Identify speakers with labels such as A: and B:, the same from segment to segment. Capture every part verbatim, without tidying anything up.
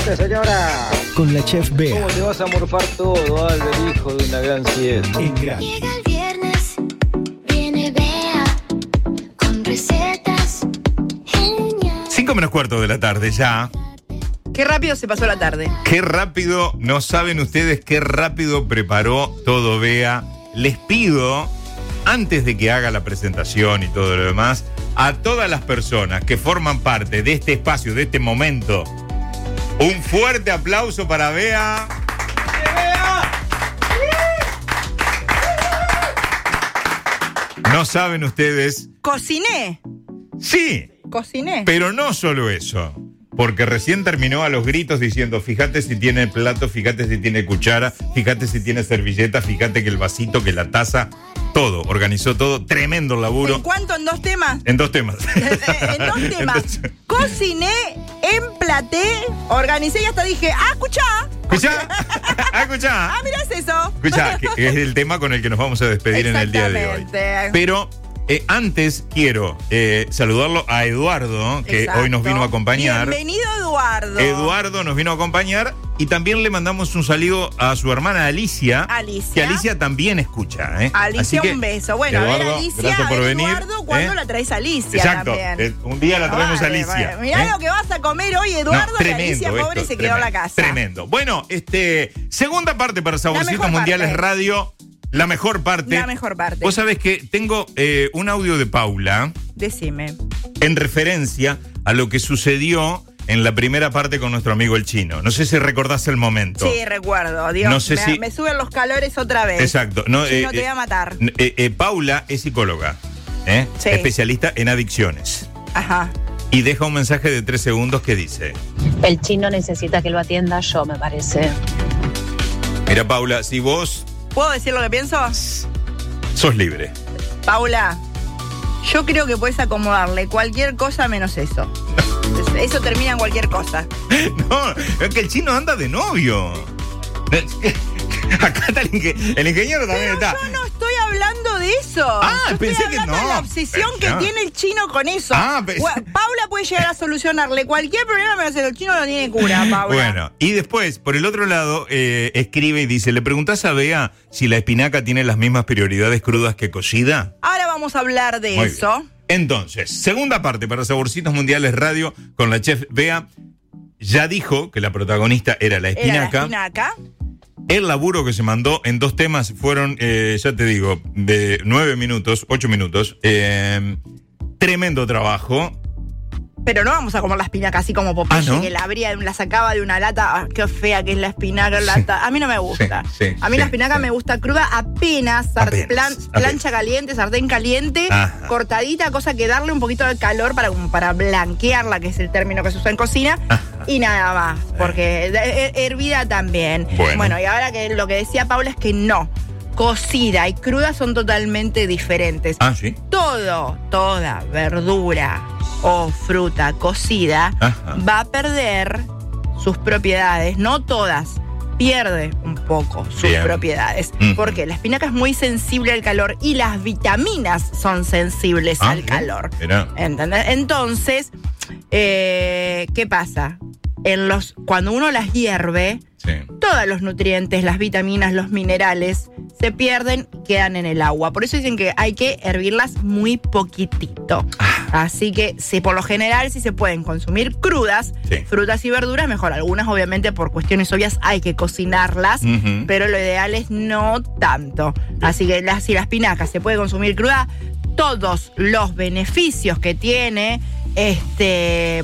A: Señora,
B: con la chef Bea.
A: ¿Cómo te vas a morfar todo, Albert, hijo de una gran siesta?
B: En grande.
C: Llega el viernes, viene Bea, con recetas geniales.
D: Cinco menos cuarto de la tarde ya.
E: Qué rápido se pasó la tarde.
D: Qué rápido, no saben ustedes qué rápido preparó todo Bea. Les pido, antes de que haga la presentación y todo lo demás, a todas las personas que forman parte de este espacio, de este momento, un fuerte aplauso para Bea. No saben ustedes.
E: Cociné.
D: Sí,
E: Cociné.
D: pero no solo eso. Porque recién terminó a los gritos diciendo, fíjate si tiene plato, fíjate si tiene cuchara, fíjate si tiene servilleta, fíjate que el vasito, que la taza, todo. Organizó todo. Tremendo laburo.
E: ¿En cuánto? ¿En dos temas?
D: En dos temas.
E: en dos temas.
D: Entonces,
E: Cociné, emplaté, organicé y hasta dije, ah, escuchá.
D: ¿escuchá? Ah, escuchá.
E: Ah, mirá, es eso.
D: Escuchá, que es el tema con el que nos vamos a despedir en el día de hoy.
E: Exactamente.
D: Pero eh, antes quiero eh, saludarlo a Eduardo, que
E: Exacto.
D: hoy nos vino a acompañar.
E: Bienvenido, Eduardo.
D: Eduardo nos vino a acompañar y también le mandamos un saludo a su hermana Alicia.
E: Alicia.
D: Que Alicia también escucha, ¿eh?
E: Alicia,
D: Así que,
E: un beso. Bueno, a
D: Eduardo,
E: ver, Alicia,
D: gracias por
E: a ver,
D: venir.
E: Eduardo, ¿cuándo
D: ¿eh?
E: la traes a Alicia
D: Exacto.
E: también?
D: Eh, un día la traemos
E: Vale,
D: a Alicia.
E: vale. Mirá
D: ¿eh?
E: lo que vas a comer hoy, Eduardo,
D: No,
E: que
D: tremendo
E: Alicia, pobre,
D: esto,
E: se quedó en la
D: tremendo,
E: casa.
D: Tremendo. Bueno, este, segunda parte para Saborcitos
E: mejor
D: Mundiales
E: parte.
D: Radio. La mejor parte.
E: La mejor parte.
D: Vos sabés que tengo eh, un audio de Paula
E: Decime.
D: en referencia a lo que sucedió en la primera parte con nuestro amigo el chino. No sé si recordás el momento.
E: Sí, recuerdo. Dios,
D: No sé
E: me,
D: si-
E: me suben los calores otra vez.
D: Exacto. No,
E: Si
D: eh,
E: no te voy a matar.
D: eh, eh, Paula es psicóloga, ¿eh?
E: Sí.
D: Especialista en adicciones.
E: Ajá.
D: Y deja un mensaje de tres segundos que dice:
F: El chino necesita que lo atienda yo, me parece.
D: mira, Paula, si vos
E: ¿Puedo decir lo que pienso?
D: sos libre.
E: Paula, yo creo que puedes acomodarle cualquier cosa menos eso. Eso termina en cualquier cosa.
D: No, es que el chino anda de novio. Acá está el, inge- el ingeniero también
E: Pero
D: está.
E: yo no estoy hablando de eso.
D: Ah,
E: yo
D: pensé
E: estoy
D: que
E: hablando
D: no.
E: de la obsesión que
D: Pensé-
E: tiene el chino con eso.
D: Ah, pensé-
E: Gua- Paula puede llegar a solucionarle cualquier problema, pero el chino no tiene cura, Paula.
D: Bueno, y después, por el otro lado, eh, escribe y dice: ¿le preguntás a Bea si la espinaca tiene las mismas prioridades crudas que cocida?
E: Ahora vamos a hablar de
D: Muy
E: eso.
D: bien. Entonces, segunda parte para Saborcitos Mundiales Radio con la chef Bea. Ya dijo que la protagonista era la
E: Era la
D: espinaca.
E: espinaca.
D: El laburo que se mandó en dos temas fueron, eh, ya te digo, de nueve minutos, ocho minutos. Eh, tremendo trabajo.
E: Pero no vamos a comer la espinaca así como Popeye,
D: Ah, ¿no?
E: que la abría, la sacaba de una lata. Ah, qué fea que es la espinaca en lata. A mí no me gusta.
D: Sí, sí,
E: a mí
D: sí,
E: la espinaca
D: sí.
E: me gusta cruda apenas, sar-
D: Apenas,
E: plan-
D: apenas.
E: plancha caliente, sartén caliente,
D: Ajá.
E: cortadita, cosa que darle un poquito de calor para, como para blanquearla, que es el término que se usa en cocina.
D: Ajá.
E: Y nada más, porque de- her- hervida también.
D: Bueno.
E: y ahora que lo que decía Paula es que no. Cocida y cruda son totalmente diferentes.
D: Ah, sí.
E: Todo, toda verdura o fruta cocida
D: Ajá.
E: va a perder sus propiedades, no todas, pierde un poco sus
D: Bien.
E: propiedades.
D: Ujú.
E: Porque la espinaca es muy sensible al calor y las vitaminas son sensibles
D: Ah,
E: al
D: sí.
E: calor.
D: Mirá.
E: ¿Entendés? Entonces, eh, ¿qué pasa? En los, cuando uno las hierve,
D: Sí.
E: todos los nutrientes, las vitaminas, los minerales se pierden y quedan en el agua. Por eso dicen que hay que hervirlas muy poquitito. Así que, si por lo general, si se pueden consumir crudas,
D: Sí.
E: frutas y verduras, mejor. Algunas, obviamente, por cuestiones obvias, hay que cocinarlas,
D: Ujú.
E: pero lo ideal es no tanto. Así que la- si la espinaca se puede consumir cruda, todos los beneficios que tiene, este...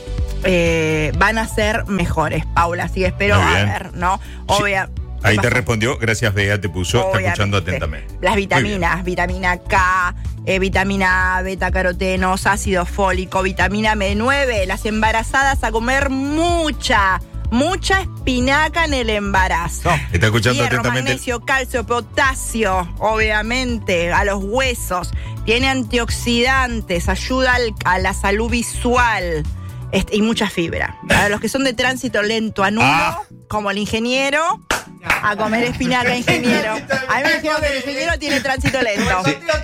E: Eh, van a ser mejores, Paula. Así que espero,
D: Muy
E: a
D: bien.
E: ver, ¿no? Obvia,
D: Ahí
E: ¿qué
D: te
E: pasa?
D: respondió, gracias Bea, te puso, está
E: Obviamente.
D: escuchando atentamente.
E: Las
D: Muy
E: vitaminas, vitamina K, eh, vitamina A, beta-carotenos, ácido fólico, vitamina B nueve. Las embarazadas a comer mucha, mucha espinaca en el embarazo.
D: bien. Está escuchando
E: Hierro,
D: atentamente.
E: magnesio, calcio, potasio, obviamente, a los huesos. Tiene antioxidantes, ayuda al- a la salud visual. Este, y mucha fibra. Para los que son de tránsito lento a nulo,
D: Ah.
E: como el ingeniero, a comer espinaca, ingeniero. A mí me dijeron que el ingeniero tiene tránsito lento.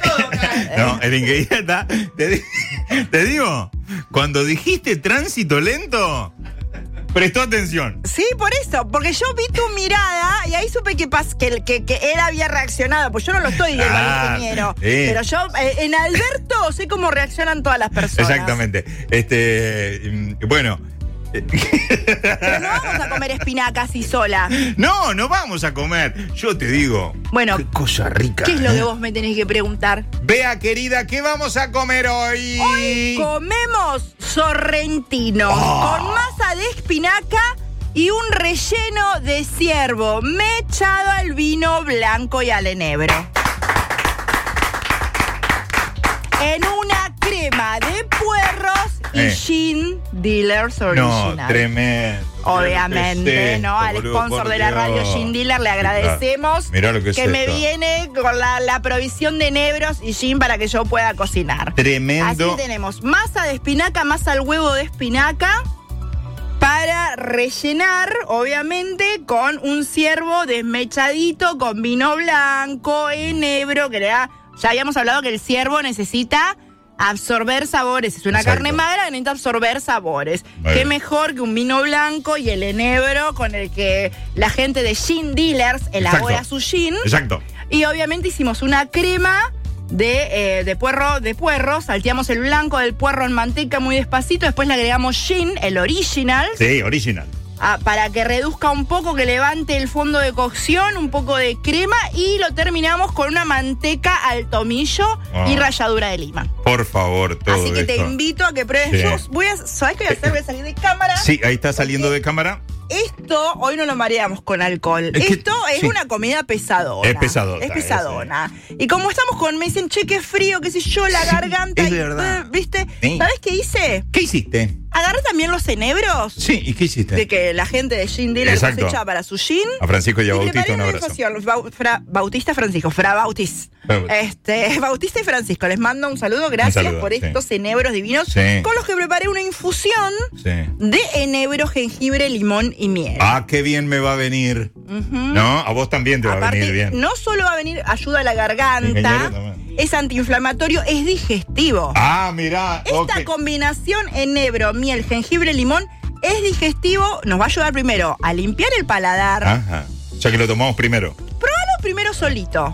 D: No, el ingeniero está. Te, di- te digo, cuando dijiste tránsito lento, prestó atención.
E: Sí, por eso, porque yo vi tu mirada y ahí supe que, pas, que, que, que él había reaccionado, pues yo no lo estoy viendo
D: Ah,
E: al ingeniero.
D: sí.
E: Pero yo, eh, en Alberto, sé cómo reaccionan todas las personas.
D: Exactamente. Este, mm, bueno.
E: Pero no vamos a comer espinaca así sola.
D: No, no vamos a comer. Yo te digo.
E: Bueno,
D: Qué cosa rica.
E: ¿qué es lo
D: ¿eh?
E: que vos me tenés que preguntar?
D: Vea, querida, ¿qué vamos a comer hoy?
E: Hoy comemos sorrentinos
D: Oh.
E: con masa de espinaca y un relleno de ciervo mechado al vino blanco y al enebro. En una crema de puerros y
D: Eh.
E: gin dealers
D: No,
E: original.
D: tremendo.
E: Obviamente,
D: Mirá lo que es
E: ¿no?
D: esto,
E: Al
D: boludo,
E: sponsor
D: por
E: de la radio,
D: Dios.
E: Gin Dealer, le agradecemos
D: Mirá lo que es
E: que me
D: esto.
E: viene con la, la provisión de enebros y gin para que yo pueda cocinar.
D: Tremendo.
E: Así tenemos masa de espinaca, masa al huevo de espinaca, para rellenar, obviamente, con un ciervo desmechadito, con vino blanco, enebro, que le da... Ya habíamos hablado que el ciervo necesita absorber sabores. Es una
D: Exacto.
E: carne magra que necesita absorber sabores.
D: Muy
E: Qué
D: bien.
E: mejor que un vino blanco y el enebro con el que la gente de Gin Dealers elabora
D: Exacto.
E: su gin.
D: Exacto.
E: Y obviamente hicimos una crema de, eh, de puerro, de puerro. Salteamos el blanco del puerro en manteca muy despacito. Después le agregamos gin, el original,
D: Sí, original.
E: ah, para que reduzca un poco, que levante el fondo de cocción, un poco de crema. Y lo terminamos con una manteca al tomillo
D: Ah.
E: y ralladura de lima.
D: Por favor, todo
E: Así que te
D: esto.
E: invito a que pruebes.
D: Sí.
E: Yo voy a, ¿sabes qué voy a hacer? Voy a salir de cámara.
D: Sí, ahí está saliendo de cámara.
E: Esto hoy no lo mareamos con alcohol.
D: Es que-
E: Esto es
D: sí.
E: una comida pesadona.
D: Es pesadota,
E: Es pesadona. Y como estamos con, me dicen, che, qué frío, qué sé yo, la garganta.
D: es
E: y,
D: verdad.
E: eh, ¿Viste?
D: Sí.
E: ¿Sabes qué hice?
D: ¿Qué hiciste?
E: Agarré también los enebros
D: Sí, ¿y qué hiciste?
E: de que la gente de Gin Dealer
D: Exacto.
E: cosecha para su gin.
D: A Francisco y a
E: Y
D: Bautista
E: preparé
D: un
E: una
D: abrazo.
E: infusión. Bau- Fra- Bautista Francisco, Fra Bautis.
D: Bautis.
E: Este, Bautista y Francisco, les mando un saludo. Gracias
D: saludo,
E: por
D: sí.
E: estos enebros divinos
D: Sí.
E: con los que preparé una infusión
D: Sí.
E: de enebro, jengibre, limón y miel.
D: Ah, qué bien me va a venir.
E: Ujú.
D: ¿No? A vos también te va a
E: Aparte,
D: venir bien.
E: no solo va a venir ayuda a la
D: Ingeniero
E: garganta,
D: también.
E: es antiinflamatorio, es digestivo.
D: Ah, mirá.
E: Esta
D: ok.
E: combinación enebro, miel, jengibre, limón es digestivo, nos va a ayudar primero a limpiar el paladar.
D: Ajá. Ya que lo tomamos primero.
E: Probalo primero solito.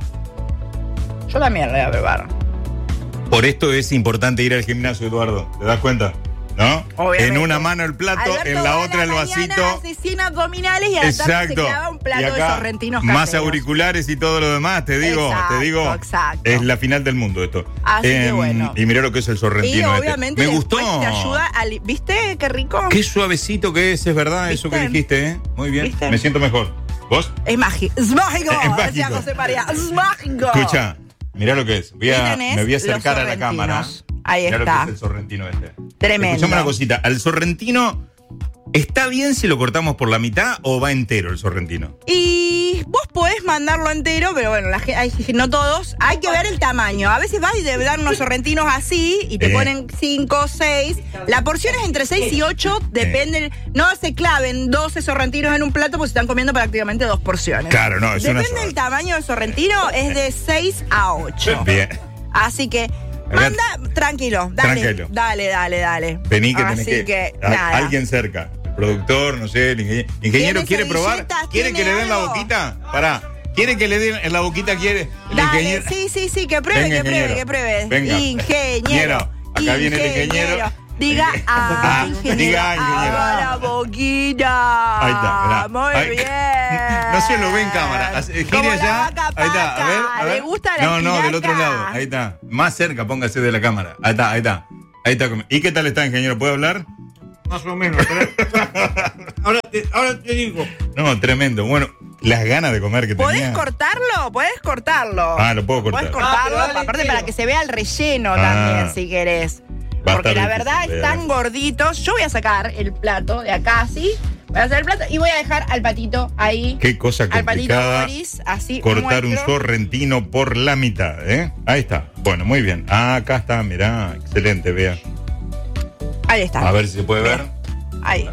E: Yo también lo voy a probar.
D: Por esto es importante ir al gimnasio, Eduardo. ¿Te das cuenta? ¿No?
E: Obviamente.
D: En una mano el plato,
E: Alberto
D: en
E: va
D: la
E: a
D: otra el
E: mañana,
D: vasito.
E: hace cien abdominales y a la tarde se
D: Exacto.
E: clava un plato
D: Y
E: de
D: acá,
E: sorrentinos
D: más
E: caseros.
D: auriculares y todo lo demás, te digo,
E: Exacto,
D: te digo.
E: exacto.
D: Es la final del mundo esto.
E: Así que
D: Em,
E: bueno.
D: Y mirá lo que es el
E: Y
D: sorrentino este.
E: obviamente
D: Me
E: después
D: gustó.
E: te ayuda a... li- ¿Viste qué rico?
D: Qué suavecito que es, es verdad, eso que
E: ¿Viste?
D: dijiste, ¿eh? Muy bien.
E: ¿Viste?
D: Me siento mejor. ¿Vos?
E: Es mágico. Es mágico.
D: Es mágico.
E: Decía José María. Es mágico.
D: Escucha, mirá lo que es. Voy
E: Ahí
D: a,
E: tenés
D: me voy a
E: los
D: acercar a la
E: sorrentinos.
D: cámara.
E: Ahí
D: Mirá
E: está.
D: lo que es el sorrentino este.
E: Tremendo.
D: Escuchame una cosita. Al sorrentino, ¿está bien si lo cortamos por la mitad o va entero el sorrentino?
E: Y vos podés mandarlo entero, pero bueno, la, gen- hay- no todos. Hay que ver el tamaño. A veces vas y te dan unos sorrentinos así y te
D: Eh.
E: ponen cinco, seis. La porción es entre seis y ocho, depende. No se claven doce sorrentinos en un plato porque se están comiendo prácticamente dos porciones.
D: Claro, no, es una
E: Depende
D: sola.
E: del tamaño del sorrentino, es de seis a ocho.
D: Bien.
E: Así que, manda, tranquilo, dale.
D: Tranquilo.
E: Dale, dale, dale.
D: Vení que
E: Así
D: tenés que.
E: que,
D: a-
E: nada.
D: Alguien cerca. El productor, no sé, el ingeniero. ¿Ingeniero
E: ¿Tiene
D: quiere probar?
E: servilletas?
D: ¿Quiere que
E: ¿Tiene
D: le den la
E: algo?
D: boquita? Pará. ¿Quiere que le den en la boquita? ¿Quiere? El
E: Dale,
D: ingeniero.
E: sí, sí, sí, que pruebe,
D: Venga,
E: que pruebe,
D: ingeniero.
E: que pruebe.
D: Venga.
E: Ingeniero.
D: Acá viene el ingeniero.
E: Diga, ah,
D: Ah,
E: ingeniero.
D: diga, ingeniero.
E: Ah, la boquita.
D: Ahí está, mirá.
E: Muy
D: Ahí-
E: bien.
D: No se lo ve en cámara. Hace- Gire
E: Como la
D: allá.
E: vaca
D: Ahí está. A ver,
E: Paca.
D: a ver.
E: ¿Le gusta la
D: No, no, del
E: espinaca?
D: otro lado. Ahí está. Más cerca, póngase de la cámara. Ahí está, ahí está. Ahí está. ¿Y qué tal está, ingeniero? ¿Puede hablar?
B: Más o menos. ahora, te, ahora te digo.
D: No, tremendo. Bueno, las ganas de comer que
E: ¿Podés
D: tenía.
E: cortarlo? ¿Podés cortarlo?
D: Ah, lo puedo cortar.
E: Podés cortarlo,
B: Ah, pero dale
E: aparte
B: entero.
E: para que se vea el relleno
D: Ah.
E: también, si querés.
D: Va a
E: Porque
D: estar
E: la
D: difícil
E: verdad
D: de
E: están
D: ver.
E: gorditos. Yo voy a sacar el plato de acá, así. Voy a hacer el plato y voy a dejar al patito ahí.
D: Qué cosa
E: Al patito
D: complicada.
E: Boris, así.
D: Cortar un
E: muestro.
D: sorrentino por la mitad, ¿eh? Ahí está. Bueno, muy bien. Ah, acá está, mirá. Excelente, vea.
E: Ahí está.
D: A ver si se puede ver.
E: Ahí.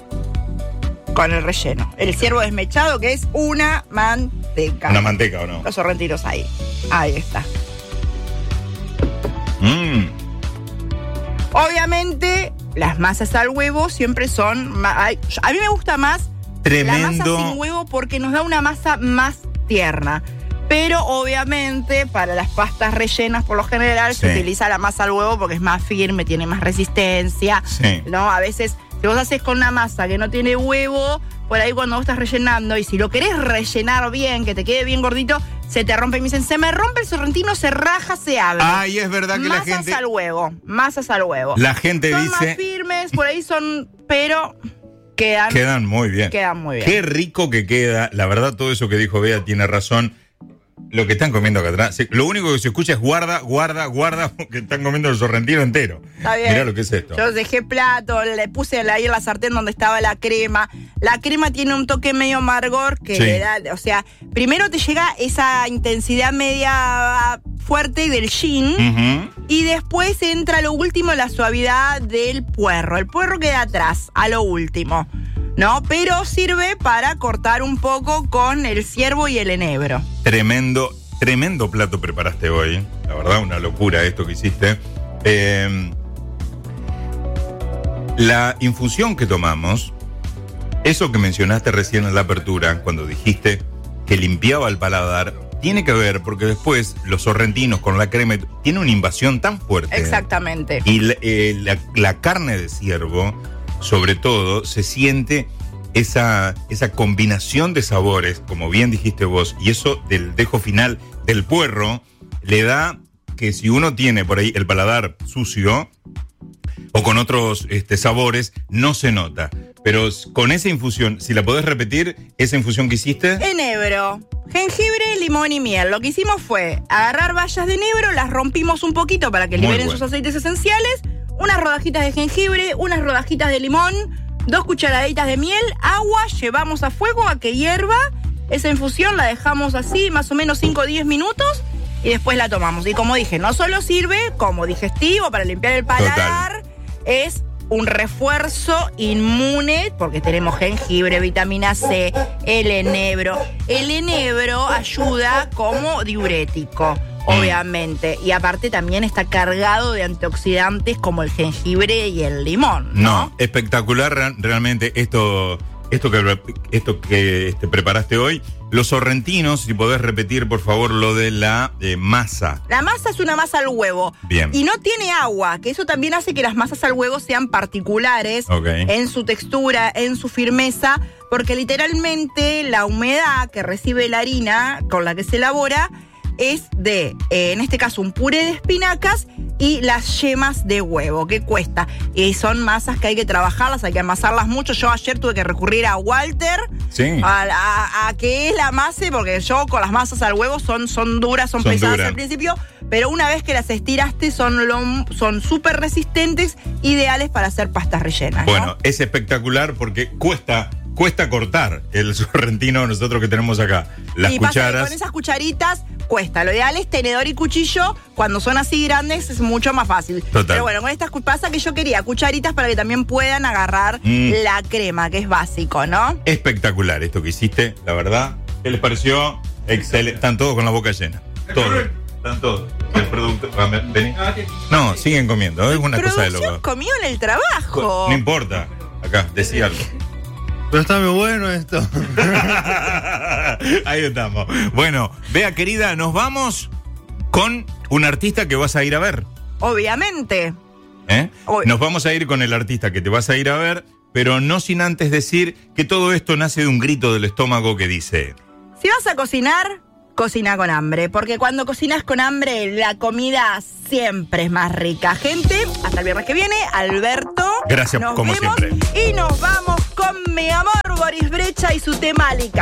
E: Con el relleno. El ciervo desmechado, que es una manteca.
D: Una manteca, ¿o no?
E: Los sorrentinos ahí. Ahí está.
D: Mmm.
E: Obviamente, las masas al huevo siempre son... ma- ay, A mí me gusta más la masa
D: Tremendo.
E: sin huevo porque nos da una masa más tierna. Pero obviamente para las pastas rellenas por lo general
D: Sí.
E: se utiliza la masa al huevo porque es más firme, tiene más resistencia.
D: Sí.
E: ¿No? A veces, si vos haces con una masa que no tiene huevo, por ahí cuando vos estás rellenando, y si lo querés rellenar bien, que te quede bien gordito, se te rompe. Y me dicen, se me rompe el sorrentino, se raja, se abre.
D: Ay, es verdad que la
E: Masas
D: gente...
E: al huevo, masas al huevo.
D: La gente
E: son
D: dice...
E: más firmes, por ahí son, pero quedan,
D: Quedan muy bien.
E: quedan muy bien.
D: Qué rico que queda. La verdad, todo eso que dijo Bea tiene razón. Lo que están comiendo acá atrás. se- Lo único que se escucha es guarda, guarda, guarda, porque están comiendo el sorrentino entero.
E: Está bien.
D: Mirá lo que es esto.
E: Yo dejé plato, le puse ahí en la sartén donde estaba la crema. La crema tiene un toque medio amargor que
D: Sí.
E: le da, o sea, primero te llega esa intensidad media fuerte del gin
D: Ujú.
E: y después entra lo último, la suavidad del puerro. El puerro queda atrás, a lo último, ¿no? Pero sirve para cortar un poco con el ciervo y el enebro.
D: Tremendo, tremendo plato preparaste hoy. La verdad, una locura esto que hiciste. Eh, la infusión que tomamos, eso que mencionaste recién en la apertura, cuando dijiste que limpiaba el paladar, tiene que ver porque después los sorrentinos con la crema tiene una invasión tan fuerte.
E: Exactamente.
D: Y la, eh, la- la carne de ciervo, sobre todo, se siente esa, esa combinación de sabores, como bien dijiste vos, y eso del dejo final del puerro, le da que si uno tiene por ahí el paladar sucio o con otros este, sabores, no se nota. Pero s- con esa infusión, si la podés repetir, esa infusión que hiciste,
E: Enebro, jengibre, limón y miel. Lo que hicimos fue agarrar bayas de enebro, las rompimos un poquito para que
D: Muy
E: liberen
D: bueno.
E: sus aceites esenciales, unas rodajitas de jengibre, unas rodajitas de limón, dos cucharaditas de miel, agua, llevamos a fuego a que hierva. Esa infusión la dejamos así más o menos cinco o diez minutos y después la tomamos. Y como dije, no solo sirve como digestivo para limpiar el paladar, es un refuerzo inmune porque tenemos jengibre, vitamina C, el enebro. El enebro ayuda como diurético, obviamente. Y aparte también está cargado de antioxidantes como el jengibre y el limón, ¿no?
D: no, espectacular re- realmente esto, esto que, esto que este, preparaste hoy. Los sorrentinos, si podés repetir por favor lo de la eh, masa.
E: La masa es una masa al huevo.
D: Bien.
E: Y no tiene agua, que eso también hace que las masas al huevo sean particulares
D: Ok.
E: en su textura, en su firmeza, porque literalmente la humedad que recibe la harina con la que se elabora es de, eh, en este caso, un puré de espinacas y las yemas de huevo, que cuesta. Y son masas que hay que trabajarlas, hay que amasarlas mucho. Yo ayer tuve que recurrir a Walter,
D: Sí.
E: a, a- a que es la masa, porque yo con las masas al huevo son, son duras, son,
D: Son
E: pesadas
D: duras.
E: al principio, pero una vez que las estiraste son lo- son súper resistentes, ideales para hacer pastas rellenas, ¿no?
D: Bueno, es espectacular porque cuesta, cuesta cortar el sorrentino nosotros que tenemos acá. Las
E: y pasa que
D: cucharas.
E: con esas cucharitas cuesta. Lo ideal es tenedor y cuchillo. Cuando son así grandes es mucho más fácil.
D: Total.
E: Pero bueno, con estas cu- pasa que yo quería cucharitas para que también puedan agarrar
D: Mm.
E: la crema, que es básico, ¿no?
D: Espectacular esto que hiciste, la verdad. ¿Qué les pareció? Excelente. Están todos con la boca llena. Todos. Están todos. El producto. Ah, ven- vení. No, siguen comiendo. Es una cosa de
E: Producción
D: loco.
E: comió en el trabajo.
D: No importa. Acá, decía algo.
B: Pero está muy bueno esto.
D: Ahí estamos. Bueno, Bea querida, nos vamos con un artista que vas a ir a ver.
E: Obviamente.
D: ¿eh?
E: Hoy.
D: Nos vamos a ir con el artista que te vas a ir a ver, pero no sin antes decir que todo esto nace de un grito del estómago que dice...
E: Si vas a cocinar, cocina con hambre, porque cuando cocinas con hambre, la comida siempre es más rica. Gente, hasta el viernes que viene, Alberto.
D: Gracias,
E: nos
D: como
E: vemos
D: siempre.
E: Y nos vamos con mi amor, Boris Brecha y su temálica.